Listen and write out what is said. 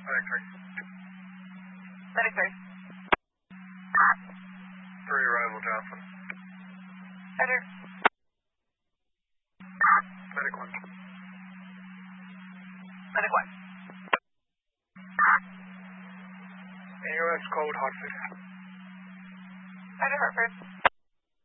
Medic 3. Medic 3. 3 arrival, Johnson. Better. Medic 1. Medic 1. AOS code Hartford. Better, Hartford.